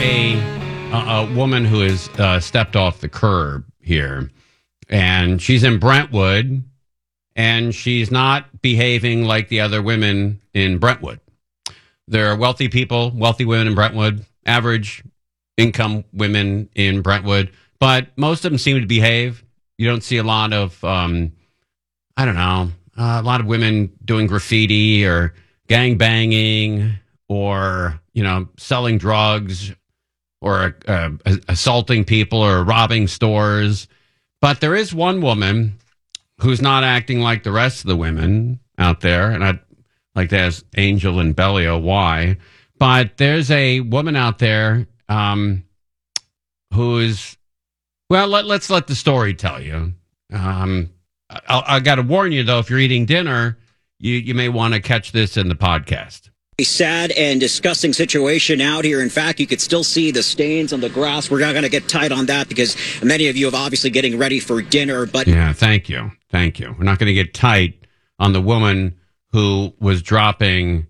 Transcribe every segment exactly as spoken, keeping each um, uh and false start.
a a, a woman who has uh, stepped off the curb here, and she's in Brentwood, and she's not behaving like the other women in Brentwood. There are wealthy people, wealthy women in Brentwood, average income women in Brentwood, but most of them seem to behave. You don't see a lot of, um, I don't know, uh, a lot of women doing graffiti or gang banging or, you know, selling drugs or uh, assaulting people or robbing stores. But there is one woman who's not acting like the rest of the women out there, and I'd like to ask Angel and Bellio why. But there's a woman out there um, who's, well, let, let's let the story tell you. Um, I, I got to warn you, though, if you're eating dinner, you, you may want to catch this in the podcast. A sad and disgusting situation out here. In fact, you could still see the stains on the grass. We're not going to get tight on that because many of you have obviously getting ready for dinner. But yeah, thank you. Thank you. We're not going to get tight on the woman who was dropping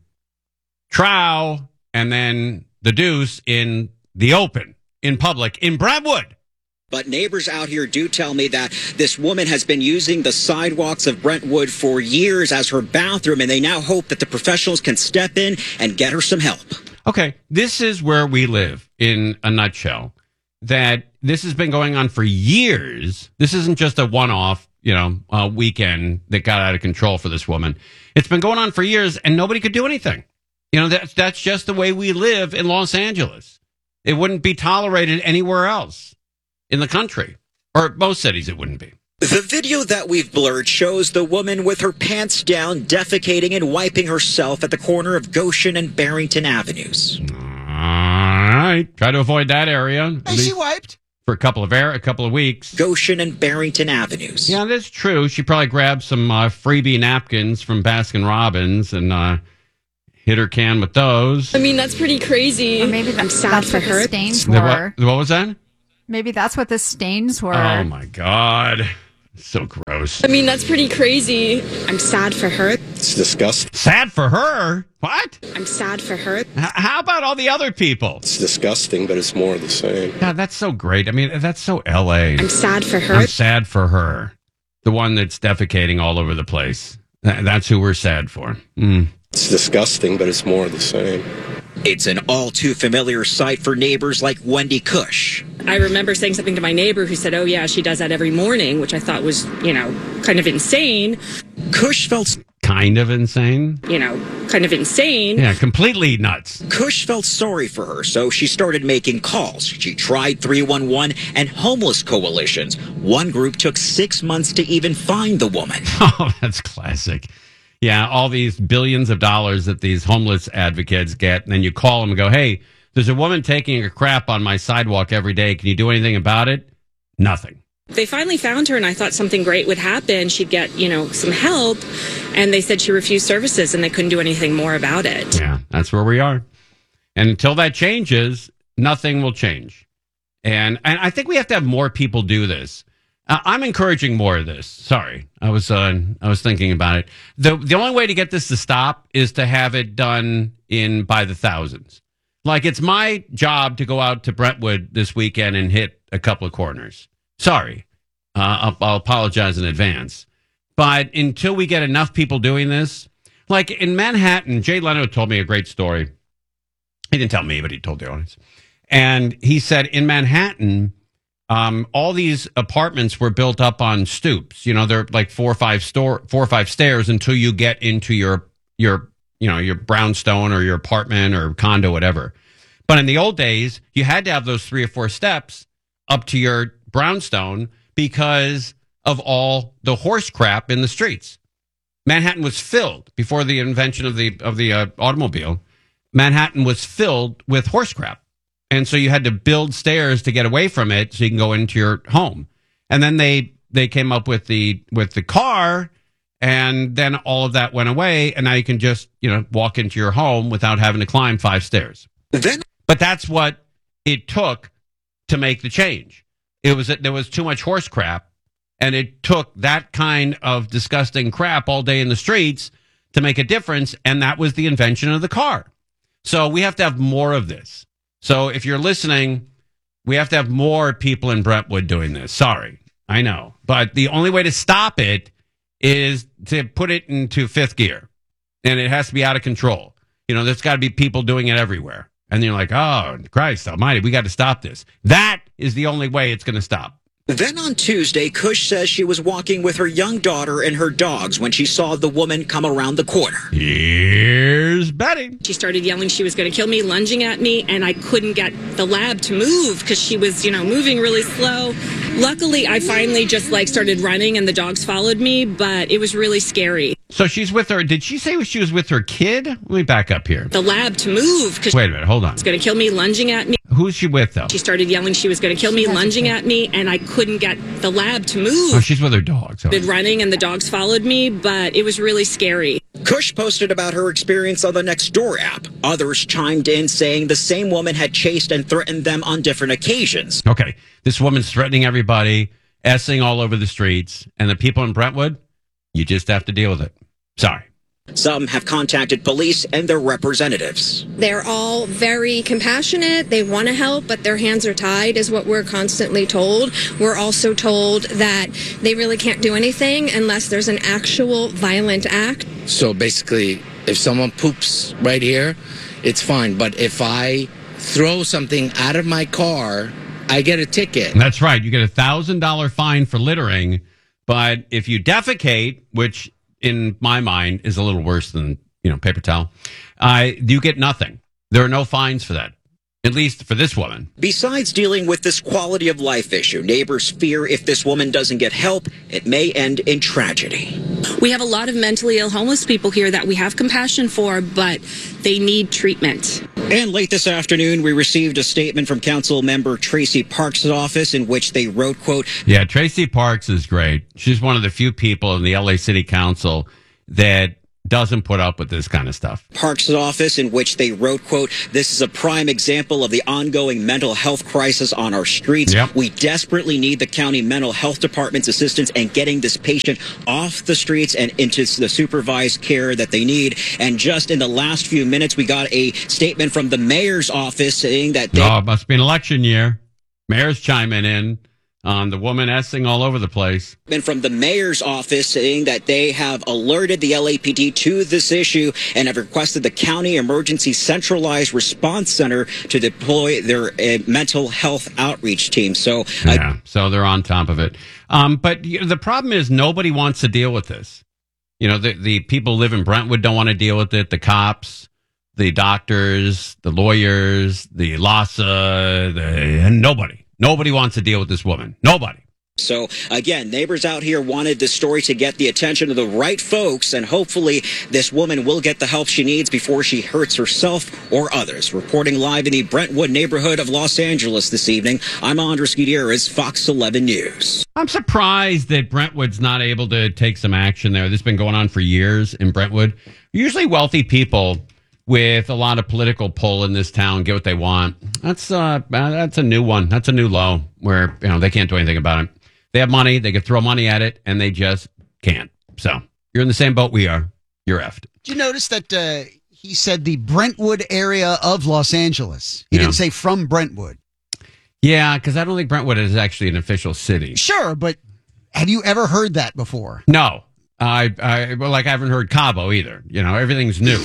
trow and then the deuce in the open, in public, in Brentwood. But neighbors out here do tell me that this woman has been using the sidewalks of Brentwood for years as her bathroom, and they now hope that the professionals can step in and get her some help. Okay, this is where we live in a nutshell, that this has been going on for years. This isn't just a one-off, you know, uh, weekend that got out of control for this woman. It's been going on for years, and nobody could do anything. You know, that's, that's just the way we live in Los Angeles. It wouldn't be tolerated anywhere else in the country, or most cities it wouldn't be. The video that we've blurred shows the woman with her pants down, defecating and wiping herself at the corner of Goshen and Barrington Avenues. All right, try to avoid that area. Hey, she wiped for a couple of air, a couple of weeks. Goshen and Barrington Avenues. Yeah, that's true. She probably grabbed some uh, freebie napkins from Baskin Robbins and uh, hit her can with those. I mean, that's pretty crazy. Or maybe that's, that's what the stains The were. what, what was that? Maybe that's what the stains were. Oh, my God. So gross. I mean, that's pretty crazy. I'm sad for her. It's disgusting. Sad for her? What? I'm sad for her. H- how about all the other people? It's disgusting, but it's more of the same. God, that's so great. I mean, that's so L A. I'm sad for her. I'm sad for her. The one that's defecating all over the place. Th- that's who we're sad for. Mm. It's disgusting, but it's more of the same. It's an all too familiar sight for neighbors like Wendy Cush. I remember saying something to my neighbor who said, oh, yeah, she does that every morning, which I thought was, you know, kind of insane. Cush felt... Kind of insane? You know, kind of insane. Yeah, completely nuts. Cush felt sorry for her, so she started making calls. She tried three one one and homeless coalitions. One group took six months to even find the woman. Oh, that's classic. Yeah, all these billions of dollars that these homeless advocates get, and then you call them and go, hey, there's a woman taking a crap on my sidewalk every day. Can you do anything about it? Nothing. They finally found her, and I thought something great would happen. She'd get, you know, some help, and they said she refused services, and they couldn't do anything more about it. Yeah, that's where we are. And until that changes, nothing will change. And, and I think we have to have more people do this. Uh, I'm encouraging more of this. Sorry, I was uh, I was thinking about it. the The only way to get this to stop is to have it done in by the thousands. Like, it's my job to go out to Brentwood this weekend and hit a couple of corners. Sorry, uh, I'll, I'll apologize in advance. But until we get enough people doing this, like in Manhattan, Jay Leno told me a great story. He didn't tell me, but he told the audience. And he said in Manhattan, Um, all these apartments were built up on stoops. You know, they're like four or five store, four or five stairs until you get into your your you know your brownstone or your apartment or condo, whatever. But in the old days, you had to have those three or four steps up to your brownstone because of all the horse crap in the streets. Manhattan was filled before the invention of the of the uh, automobile. Manhattan was filled with horse crap. And so you had to build stairs to get away from it so you can go into your home. And then they they came up with the with the car, and then all of that went away, and now you can just, you know, walk into your home without having to climb five stairs. Then, but that's what it took to make the change. It was that there was too much horse crap, and it took that kind of disgusting crap all day in the streets to make a difference, and that was the invention of the car. So we have to have more of this. So if you're listening, we have to have more people in Brentwood doing this. Sorry, I know. But the only way to stop it is to put it into fifth gear. And it has to be out of control. You know, there's got to be people doing it everywhere. And you're like, oh, Christ almighty, we got to stop this. That is the only way it's going to stop. Then on Tuesday, Cush says she was walking with her young daughter and her dogs when she saw the woman come around the corner. Here's Betty. She started yelling she was going to kill me, lunging at me, and I couldn't get the lab to move because she was, you know, moving really slow. Luckily, I finally just like started running and the dogs followed me, but it was really scary. So she's with her. Did she say she was with her kid? Let me back up here. The lab to move because Wait a minute. Hold on. she was going to kill me, lunging at me. Who's she with, though? She started yelling she was going to kill me, lunging at me, and I couldn't get the lab to move. Oh, she's with her dog. So. Started running and the dogs followed me, but it was really scary. Cush posted about her experience on the Nextdoor app. Others chimed in saying the same woman had chased and threatened them on different occasions. Okay. This woman's threatening everybody, essing all over the streets, and the people in Brentwood, you just have to deal with it. Sorry. Some have contacted police and their representatives. They're all very compassionate. They want to help, but their hands are tied, is what we're constantly told. We're also told that they really can't do anything unless there's an actual violent act. So basically, if someone poops right here, it's fine. But if I throw something out of my car, I get a ticket. That's right. You get a one thousand dollars fine for littering. But if you defecate, which in my mind is a little worse than, you know, paper towel, uh, you get nothing. There are no fines for that, at least for this woman. Besides dealing with this quality of life issue, neighbors fear if this woman doesn't get help, it may end in tragedy. We have a lot of mentally ill homeless people here that we have compassion for, but they need treatment. And late this afternoon, we received a statement from Council Member Tracy Parks' office in which they wrote, quote, Yeah, Tracy Parks is great. She's one of the few people in the L A City Council that doesn't put up with this kind of stuff. Parks' office in which they wrote, quote, this is a prime example of the ongoing mental health crisis on our streets. Yep. We desperately need the county mental health department's assistance in getting this patient off the streets and into the supervised care that they need. And just in the last few minutes, we got a statement from the mayor's office saying that they... Oh, it must be an election year. Mayor's chiming in on the woman essing all over the place. And from the mayor's office saying that they have alerted the L A P D to this issue and have requested the county emergency centralized response center to deploy their uh, mental health outreach team. So, uh, yeah, so they're on top of it. Um, but you know, the problem is nobody wants to deal with this. You know, the, the people who live in Brentwood don't want to deal with it. The cops, the doctors, the lawyers, the LAHSA, the, and nobody. Nobody wants to deal with this woman. Nobody. So, again, neighbors out here wanted this story to get the attention of the right folks, and hopefully this woman will get the help she needs before she hurts herself or others. Reporting live in the Brentwood neighborhood of Los Angeles this evening, I'm Andres Gutierrez, Fox eleven News. I'm surprised that Brentwood's not able to take some action there. This has been going on for years in Brentwood. Usually wealthy people with a lot of political pull in this town get what they want. That's uh, that's a new one. That's a new low where, you know, they can't do anything about it. They have money, they could throw money at it, and they just can't. So you're in the same boat we are. You're effed. Did you notice that uh, he said the Brentwood area of Los Angeles? He Yeah. didn't say from Brentwood. Yeah, because I don't think Brentwood is actually an official city. Sure, but have you ever heard that before? No. I, I well, like I haven't heard Cabo either. You know, everything's new.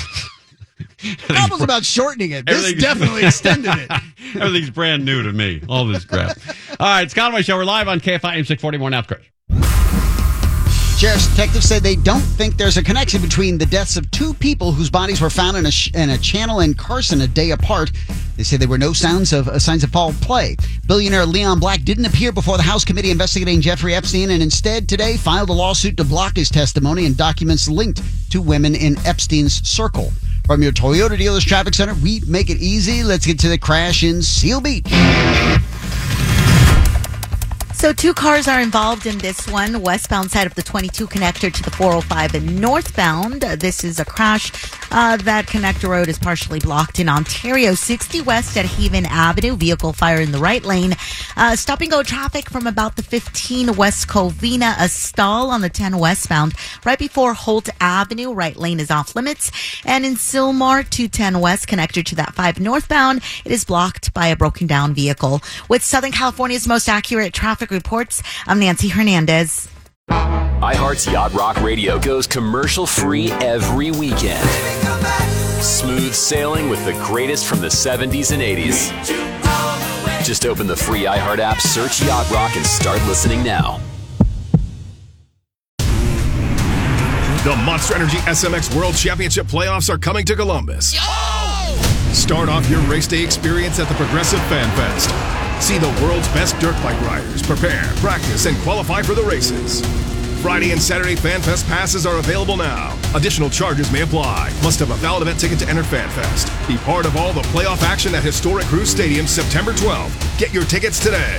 Cabo's about shortening it. This Everything's- definitely extended it. Everything's brand new to me. All this crap. All right, it's Conway Show. We're live on K F I M six forty. More now, Chris. Sheriff's detectives say they don't think there's a connection between the deaths of two people whose bodies were found in a, sh- in a channel in Carson a day apart. They say there were no sounds of uh, signs of foul play. Billionaire Leon Black didn't appear before the House committee investigating Jeffrey Epstein, and instead today filed a lawsuit to block his testimony and documents linked to women in Epstein's circle. From your Toyota Dealers Traffic Center, we make it easy. Let's get to the crash in Seal Beach. So two cars are involved in this one. Westbound side of the twenty-two connector to the four oh five and northbound. Uh, this is a crash. Uh, that connector road is partially blocked in Ontario. sixty west at Haven Avenue. Vehicle fire in the right lane. Uh, stop and go traffic from about the fifteen West Covina. A stall on the ten westbound right before Holt Avenue. Right lane is off limits. And in Sylmar, two ten west connector to that five northbound. It is blocked by a broken down vehicle. With Southern California's most accurate traffic reports, I'm Nancy Hernandez. iHeart's Yacht Rock Radio goes commercial free every weekend. Smooth sailing with the greatest from the seventies and eighties. Just open the free iHeart app, search Yacht Rock, and start listening now. The Monster Energy S M X World Championship playoffs are coming to Columbus. Start off your race day experience at the Progressive Fan Fest. See the world's best dirt bike riders prepare, practice, and qualify for the races. Friday and Saturday Fan Fest passes are available now. Additional charges may apply. Must have a valid event ticket to enter Fan Fest. Be part of all the playoff action at historic Cruise Stadium September twelfth. Get your tickets today.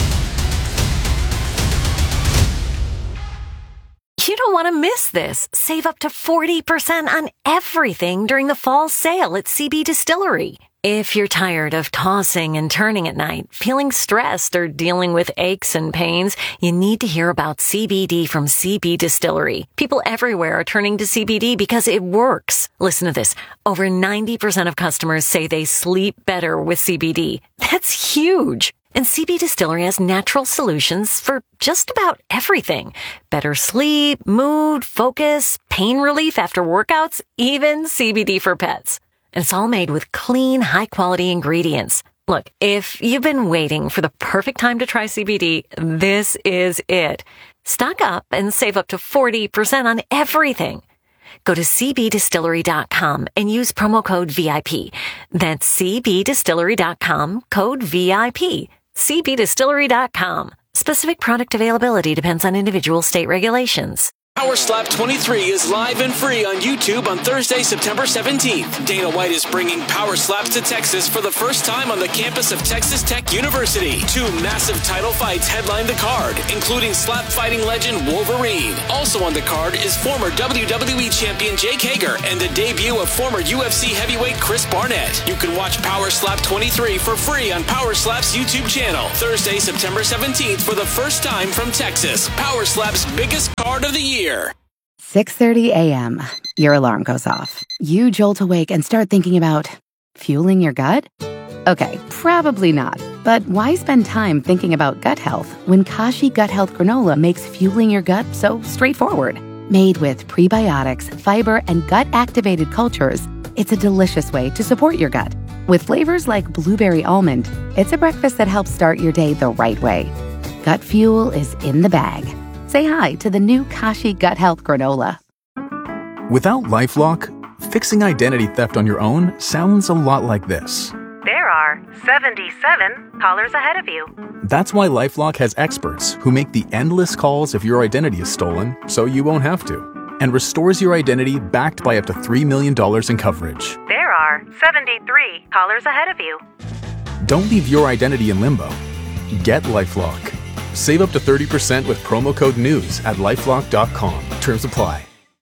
You don't want to miss this. Save up to forty percent on everything during the fall sale at C B Distillery. If you're tired of tossing and turning at night, feeling stressed, or dealing with aches and pains, you need to hear about C B D from C B Distillery. People everywhere are turning to C B D because it works. Listen to this. Over ninety percent of customers say they sleep better with C B D. That's huge. And C B Distillery has natural solutions for just about everything. Better sleep, mood, focus, pain relief after workouts, even C B D for pets. And it's all made with clean, high-quality ingredients. Look, if you've been waiting for the perfect time to try C B D, this is it. Stock up and save up to forty percent on everything. Go to c b distillery dot com and use promo code V I P. That's c b distillery dot com, code V I P. c b distillery dot com. Specific product availability depends on individual state regulations. Power Slap twenty-three is live and free on YouTube on Thursday, September seventeenth. Dana White is bringing Power Slaps to Texas for the first time on the campus of Texas Tech University. Two massive title fights headline the card, including slap fighting legend Wolverine. Also on the card is former W W E champion Jake Hager and the debut of former U F C heavyweight Chris Barnett. You can watch Power Slap twenty-three for free on Power Slap's YouTube channel. Thursday, September seventeenth for the first time from Texas. Power Slap's biggest card of the year. six thirty a.m. Your alarm goes off. You jolt awake and start thinking about fueling your gut? Okay, probably not. But why spend time thinking about gut health when Kashi Gut Health Granola makes fueling your gut so straightforward? Made with prebiotics, fiber, and gut-activated cultures, it's a delicious way to support your gut. With flavors like blueberry almond, it's a breakfast that helps start your day the right way. Gut fuel is in the bag. Say hi to the new Kashi Gut Health Granola. Without LifeLock, fixing identity theft on your own sounds a lot like this. There are seventy-seven callers ahead of you. That's why LifeLock has experts who make the endless calls if your identity is stolen so you won't have to, and restores your identity backed by up to three million dollars in coverage. There are seventy-three callers ahead of you. Don't leave your identity in limbo. Get LifeLock. Save up to thirty percent with promo code NEWS at lifelock dot com. Terms apply.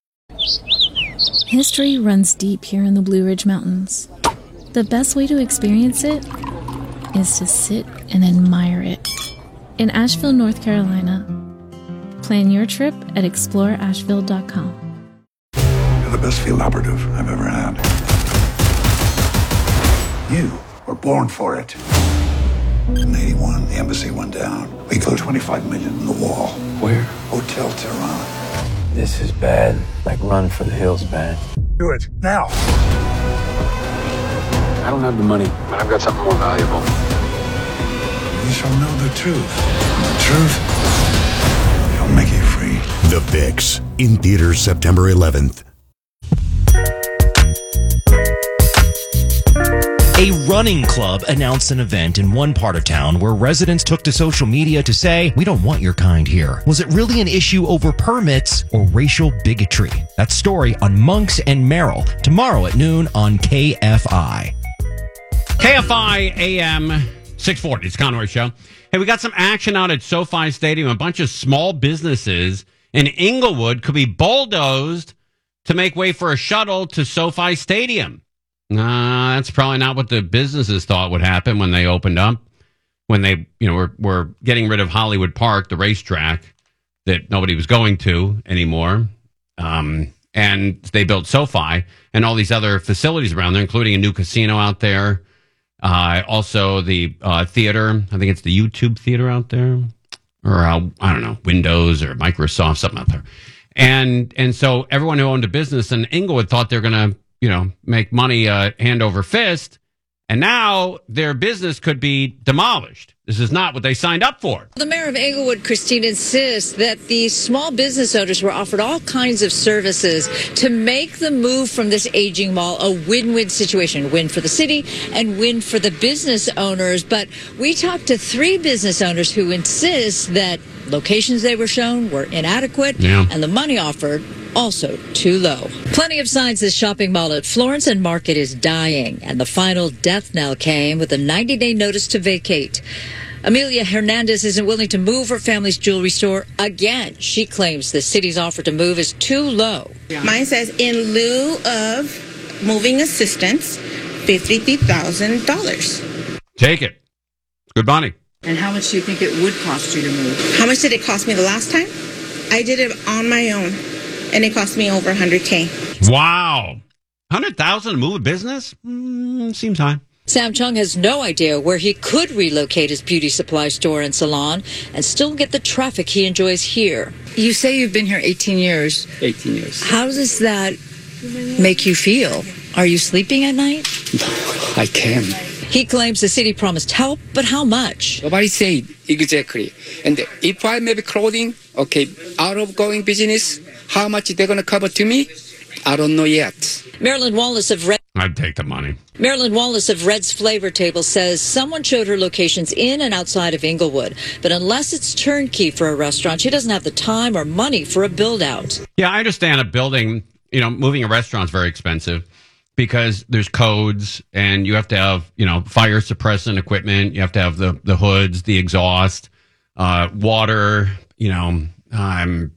History runs deep here in the Blue Ridge Mountains. The best way to experience it is to sit and admire it. In Asheville, North Carolina. Plan your trip at explore asheville dot com. You're the best field operative I've ever had. You were born for it. In eighty-one, the embassy went down. We put twenty-five million in the wall. Where? Hotel Tehran. This is bad. Like Run for the Hills bad. Do it, now. I don't have the money, but I've got something more valuable. You shall know the truth. And the truth shall make you free. The Fix, in theaters September eleventh. A running club announced an event in one part of town where residents took to social media to say, "We don't want your kind here." Was it really an issue over permits or racial bigotry? That story on Monks and Merrill tomorrow at noon on K F I. K F I A M six forty, it's Conroy Show. Hey, we got some action out at SoFi Stadium. A bunch of small businesses in Inglewood could be bulldozed to make way for a shuttle to SoFi Stadium. Nah, that's probably not what the businesses thought would happen when they opened up. When they, you know, were, were getting rid of Hollywood Park, the racetrack that nobody was going to anymore. Um, and they built SoFi and all these other facilities around there, including a new casino out there. Uh, also the uh, theater. I think it's the YouTube theater out there. Or, uh, I don't know, Windows or Microsoft, something out there. And and so everyone who owned a business in Inglewood thought they were going to, you know, make money uh, hand over fist. And now their business could be demolished. This is not what they signed up for. The mayor of Inglewood, Christine, insists that the small business owners were offered all kinds of services to make the move from this aging mall a win-win situation. Win for the city and win for the business owners. But we talked to three business owners who insist that locations they were shown were inadequate yeah. and the money offered also too low. Plenty of signs this shopping mall at Florence and Market is dying, and the final death knell came with a ninety-day notice to vacate. Amelia Hernandez isn't willing to move her family's jewelry store again. She claims the city's offer to move is too low. Mine says, in lieu of moving assistance, fifty thousand dollars. Take it. Good money. And how much do you think it would cost you to move? How much did it cost me the last time? I did it on my own, and it cost me over one hundred K. Wow. one hundred thousand dollars to move a business? Mm, seems high. Sam Chung has no idea where he could relocate his beauty supply store and salon and still get the traffic he enjoys here. You say you've been here eighteen years. eighteen years. How does that make you feel? Are you sleeping at night? I can. He claims the city promised help, but how much? Nobody said exactly. And if I maybe clothing, okay, out of going business, how much they're going to cover to me? I don't know yet. Marilyn Wallace of Red. I'd take the money. Marilyn Wallace of Red's Flavor Table says someone showed her locations in and outside of Inglewood, but unless it's turnkey for a restaurant, she doesn't have the time or money for a build out. Yeah, I understand a building, you know, moving a restaurant's very expensive because there's codes and you have to have, you know, fire suppressant equipment. You have to have the, the hoods, the exhaust, uh, water, you know, um,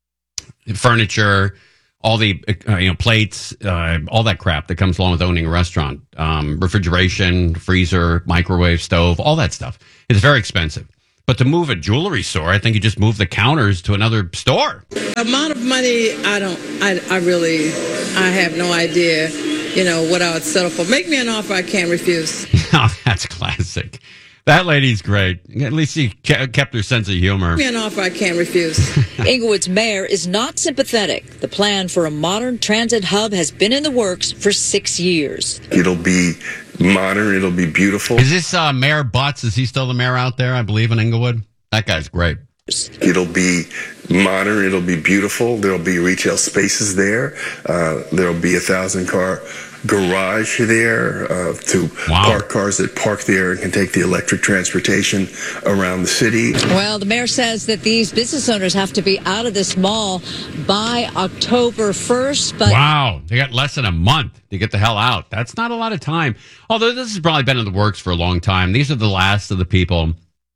furniture, all the uh, you know plates, uh, all that crap that comes along with owning a restaurant, um, refrigeration, freezer, microwave, stove, all that stuff. It's very expensive. But to move a jewelry store, I think you just move the counters to another store. The amount of money, I don't, I, I really, I have no idea, you know, what I would settle for. Make me an offer I can't refuse. Oh, that's classic. That lady's great. At least she kept her sense of humor. Make me an offer I can't refuse. Inglewood's mayor is not sympathetic. The plan for a modern transit hub has been in the works for six years. It'll be modern. It'll be beautiful. Is this uh, Mayor Butts? Is he still the mayor out there, I believe, in Inglewood? That guy's great. It'll be modern. It'll be beautiful. There'll be retail spaces there. Uh, there'll be a thousand car garage there uh, to wow. park cars that park there and can take the electric transportation around the city. Well, the mayor says that these business owners have to be out of this mall by October first. But wow, they got less than a month to get the hell out. That's not a lot of time. Although this has probably been in the works for a long time. These are the last of the people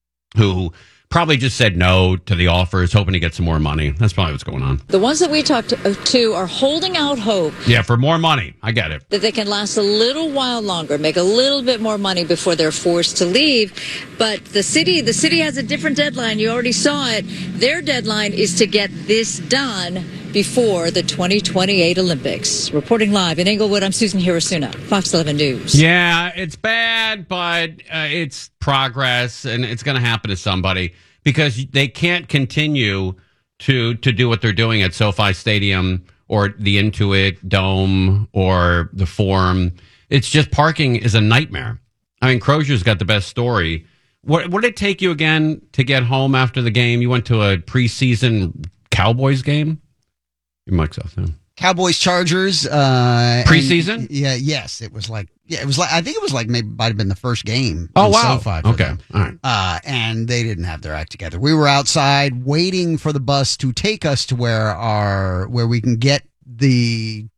who probably just said no to the offers, hoping to get some more money. That's probably what's going on. The ones that we talked to, to are holding out hope. Yeah, for more money. I get it. That they can last a little while longer, make a little bit more money before they're forced to leave. But the city, the city has a different deadline. You already saw it. Their deadline is to get this done before the twenty twenty-eight Olympics. Reporting live in Inglewood, I'm Susan Hirosuna, Fox eleven News. Yeah, it's bad, but uh, it's progress, and it's going to happen to somebody because they can't continue to to do what they're doing at SoFi Stadium or the Intuit Dome or the Forum. It's just parking is a nightmare. I mean, Crozier's got the best story. What, what did it take you again to get home after the game? You went to a preseason Cowboys game? Your mic's off now. Cowboys Chargers uh preseason. And, yeah, yes, it was like yeah, it was like I think it was like maybe might have been the first game. Oh wow! SoFi Okay, them. all right. Uh, and they didn't have their act together. We were outside waiting for the bus to take us to where our where we can get the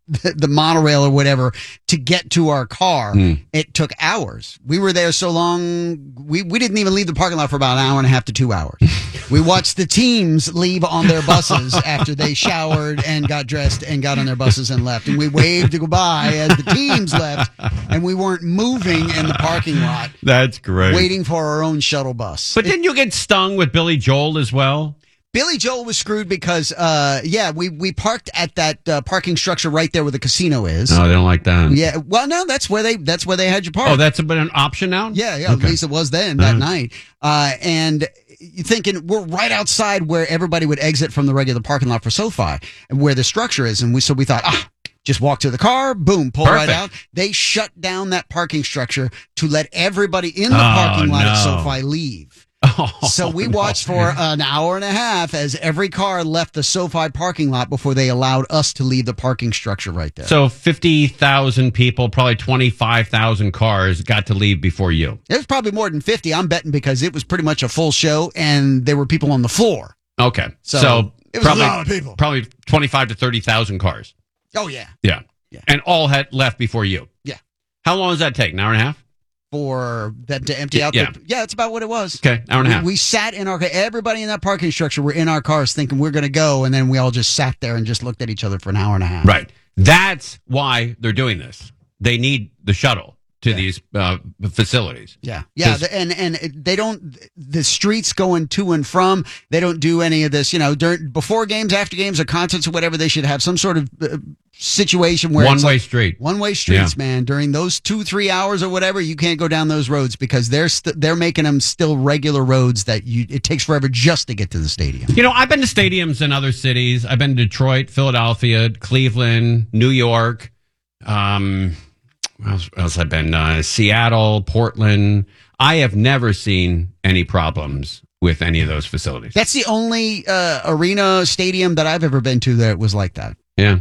the, the monorail or whatever to get to our car. Mm. It took hours. We were there so long, we, we didn't even leave the parking lot for about an hour and a half to two hours. We watched the teams leave on their buses after they showered and got dressed and got on their buses and left. And we waved goodbye as the teams left, and we weren't moving in the parking lot. That's great. Waiting for our own shuttle bus. But didn't you get stung with Billy Joel as well? Billy Joel was screwed because, uh, yeah, we, we parked at that uh, parking structure right there where the casino is. No, they don't like that. Yeah, well, no, that's where they that's where they had you park. Oh, that's been an option now? Yeah, yeah. Okay. At least it was then that Uh-huh. night. Uh, and you're thinking we're right outside where everybody would exit from the regular parking lot for SoFi, and where the structure is. And we so we thought, ah, just walk to the car, boom, pull Perfect. right out. They shut down that parking structure to let everybody in the Oh, parking lot at no. SoFi leave. Oh, So we no. watched for an hour and a half as every car left the SoFi parking lot before they allowed us to leave the parking structure right there. So fifty thousand people, probably twenty-five thousand cars got to leave before you. It was probably more than fifty, I'm betting, because it was pretty much a full show and there were people on the floor. Okay. So, So, it was probably, a lot of people. Probably twenty-five to thirty thousand cars. Oh, yeah. Yeah. And all had left before you. Yeah. How long does that take? An hour and a half? For them to empty Yeah, out yeah. the, yeah, it's about what it was. Okay, hour and a we, half. we sat in our car. Everybody in that parking structure were in our cars thinking we're going to go, and then we all just sat there and just looked at each other for an hour and a half. Right. That's why they're doing this. They need the shuttle to these uh, facilities. Yeah, yeah, 'Cause- the, and and it- they don't the streets going to and from. They don't do any of this. You know, during before games, after games, or concerts or whatever. They should have some sort of uh, situation where it's One-way like street. one-way streets, Yeah. man. During those two, three hours or whatever, you can't go down those roads because they're st- they're making them still regular roads that you it takes forever just to get to the stadium. You know, I've been to stadiums in other cities. I've been to Detroit, Philadelphia, Cleveland, New York. Um, where else, where else I've been? Uh, Seattle, Portland. I have never seen any problems with any of those facilities. That's the only uh, arena stadium that I've ever been to that was like that. Yeah.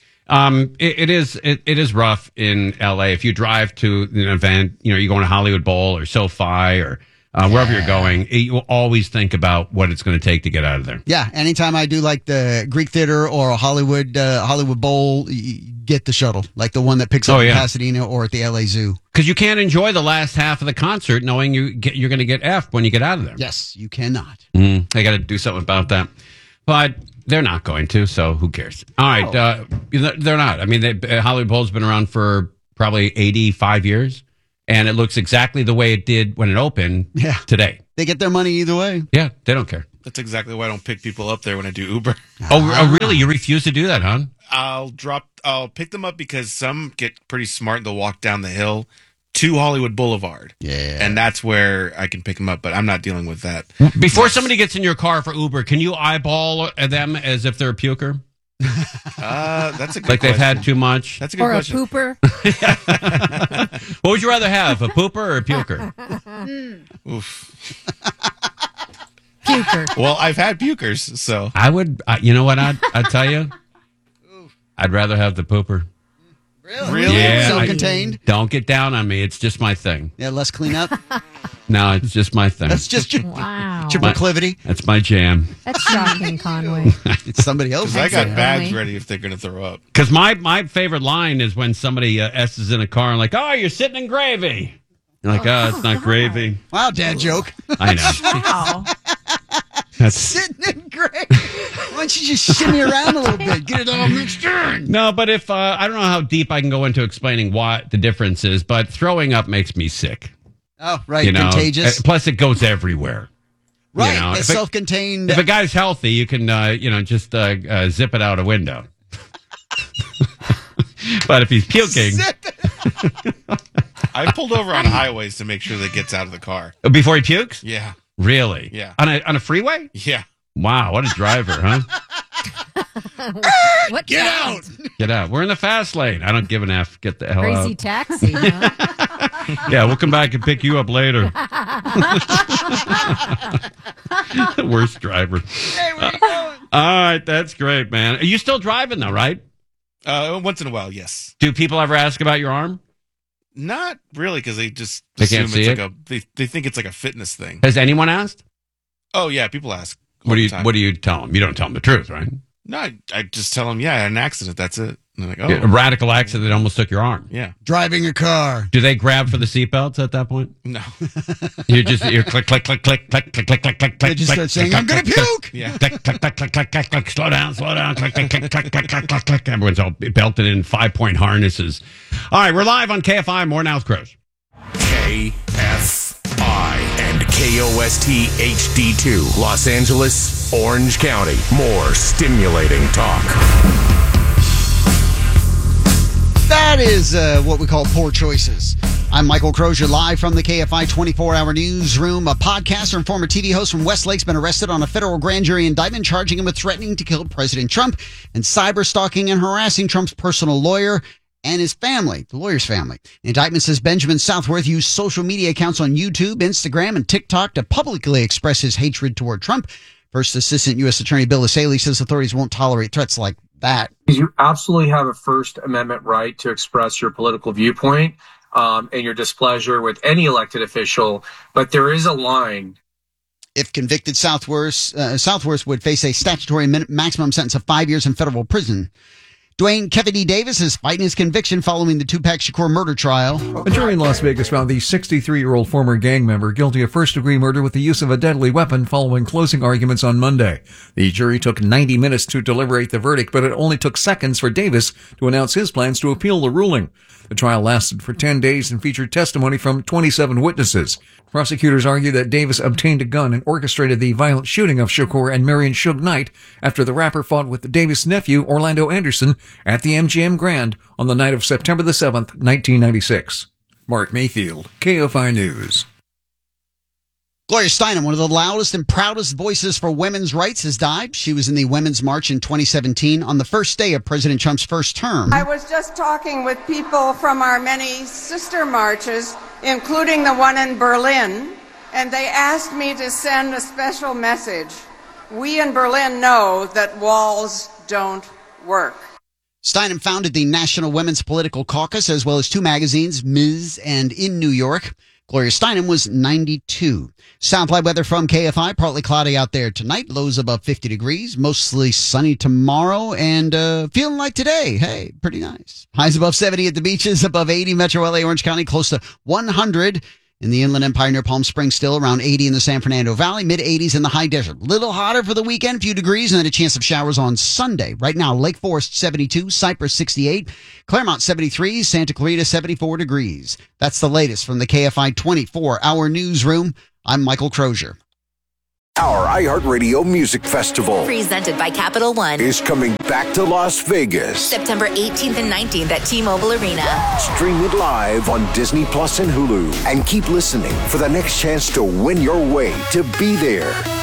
Um, it, it is it, it is rough in L A. If you drive to an event, you know, you're going to Hollywood Bowl or SoFi or uh, wherever you're going, it, you will always think about what it's going to take to get out of there. Yeah, anytime I do like the Greek Theater or a Hollywood uh, Hollywood Bowl, y- get the shuttle, like the one that picks up Oh, in yeah. Pasadena or at the L A Zoo. Because you can't enjoy the last half of the concert knowing you get, you're going to get effed when you get out of there. Yes, you cannot. Mm, they got to do something about that. But they're not going to, so who cares? All right. Uh, they're not. I mean, they, uh, Hollywood Bowl's been around for probably eighty-five years, and it looks exactly the way it did when it opened Yeah. today. They get their money either way. Yeah, they don't care. That's exactly why I don't pick people up there when I do Uber. Oh, oh, really? You refuse to do that, huh? I'll drop. I'll pick them up because some get pretty smart and they'll walk down the hill to Hollywood Boulevard. Yeah, and that's where I can pick them up. But I'm not dealing with that. Before somebody gets in your car for Uber, can you eyeball them as if they're a puker? Uh, that's a good Like they've question. had too much? That's a good Or a question. pooper. What would you rather have, a pooper or a puker? Oof. Puker. Well, I've had pukers, so I would, uh, you know what I'd, I'd tell you? I'd rather have the pooper. Really? Yeah. I- Self-contained? don't get down on me. It's just my thing. Yeah, less cleanup. No, it's just my thing. That's just your, Wow. your My- proclivity. That's my jam. That's shocking, Conway. It's somebody else. because I got That's bags funny. ready if they're going to throw up. Because my, my favorite line is when somebody uh, S's in a car and like, oh, you're sitting in gravy. You're like, oh, it's not gravy. Wow, dad joke. I know. Wow. That's, Sitting in gray. Why don't you just shimmy around a little bit? Get it all mixed in. no, but if uh, I don't know how deep I can go into explaining what the difference is, but throwing up makes me sick. Oh, right. You know, Contagious. Uh, plus it goes everywhere. Right. You know, it's if it- self-contained. If a guy's healthy, you can, uh, you know, just uh, uh, zip it out a window. But if he's puking I pulled over on highways to make sure that it gets out of the car. before he pukes, Yeah, really, Yeah. on a on a freeway. yeah. Wow, what a driver, huh? What Get sound? out. Get out. We're in the fast lane. I don't give an F. Get the hell Crazy out. taxi, huh? Yeah, we'll come back and pick you up later. Worst driver. Hey, where you going? All right, that's great, man. Are you still driving though, right? Uh, once in a while, yes. Do people ever ask about your arm? Not really, because they just They assume can't see it's it? like a. They, they think it's like a fitness thing. Has anyone asked? Oh yeah, people ask. all What do the you time. What do you tell them? You don't tell them the truth, right? No, I, I just tell them, yeah, I had an accident. That's it. And they're A like, oh. radical accident that almost took your arm. Yeah. Driving a car. Do they grab for the seatbelts at that point? No. You just you're click click click click click click click click click. They just start saying, "I'm gonna puke." Yeah. Click click click click click click click. Slow down, slow down. Click click click click click click click click. Everyone's all belted in five point harnesses. All right, we're live on K F I. More now with Crows. K F I and K O S T H D two, Los Angeles, Orange County. More stimulating talk. That is uh, what we call poor choices. I'm Michael Crozier, live from the K F I twenty-four hour newsroom. A podcaster and former T V host from Westlake's been arrested on a federal grand jury indictment charging him with threatening to kill President Trump and cyber stalking and harassing Trump's personal lawyer and his family, the lawyer's family. The indictment says Benjamin Southworth used social media accounts on YouTube, Instagram, and TikTok to publicly express his hatred toward Trump. First Assistant U S Attorney Bill Asaley says authorities won't tolerate threats like that. You absolutely have a First Amendment right to express your political viewpoint um, and your displeasure with any elected official, but there is a line. If convicted, Southworth, uh, Southworth would face a statutory min- maximum sentence of five years in federal prison. Dwayne Kevin D. Davis is fighting his conviction following the Tupac Shakur murder trial. A jury in Las Vegas found the sixty-three-year-old former gang member guilty of first-degree murder with the use of a deadly weapon following closing arguments on Monday. The jury took ninety minutes to deliberate the verdict, but it only took seconds for Davis to announce his plans to appeal the ruling. The trial lasted for ten days and featured testimony from twenty-seven witnesses. Prosecutors argue that Davis obtained a gun and orchestrated the violent shooting of Shakur and Marion Suge Knight after the rapper fought with Davis' nephew, Orlando Anderson, at the M G M Grand on the night of September the seventh, nineteen ninety-six. Mark Mayfield, K F I News. Gloria Steinem, one of the loudest and proudest voices for women's rights, has died. She was in the Women's March in twenty seventeen on the first day of President Trump's first term. I was just talking with people from our many sister marches, including the one in Berlin, and they asked me to send a special message. We in Berlin know that walls don't work. Steinem founded the National Women's Political Caucus as well as two magazines, Miz and In New York. Gloria Steinem was ninety-two. Southline weather from K F I. Partly cloudy out there tonight. Lows above fifty degrees. Mostly sunny tomorrow. And uh, feeling like today. Hey, pretty nice. Highs above seventy at the beaches. Above eighty. Metro L A, Orange County. Close to one hundred. In the Inland Empire near Palm Springs, still around eighty in the San Fernando Valley, mid eighties in the high desert. Little hotter for the weekend, few degrees, and then a chance of showers on Sunday. Right now, Lake Forest seventy-two, Cypress sixty-eight, Claremont seventy-three, Santa Clarita seventy-four degrees. That's the latest from the K F I twenty-four hour newsroom. I'm Michael Crozier. Our iHeartRadio Music Festival, presented by Capital One, is coming back to Las Vegas. September eighteenth and nineteenth at T-Mobile Arena. Stream it live on Disney Plus and Hulu. And keep listening for the next chance to win your way to be there.